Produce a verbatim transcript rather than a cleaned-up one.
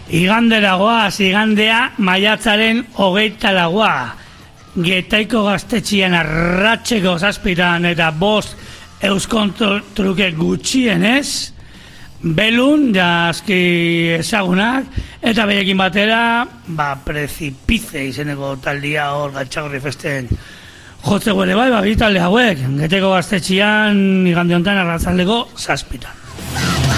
Igandera goaz, igandea maiatzaren hogeita lagoa. Getaiko gaztetxian arratseko zazpitan eta bost euskon truke gutxienez, belun, jazki ezagunak, eta berekin batera, ba, Precipice izeneko taldia hor Gatxagorri festen jotzeko ere bai, ba, bi talde hauek, Getaiko gaztetxian igande honetan arratzaldeko zazpitan.